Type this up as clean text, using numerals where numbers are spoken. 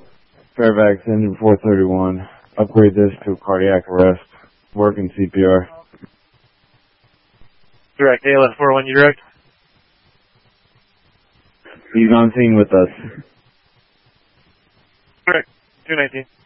Fairfax, engine 431. Upgrade this to cardiac arrest. Working CPR. Direct, ALS 41, you direct? He's on scene with us. Direct, 219.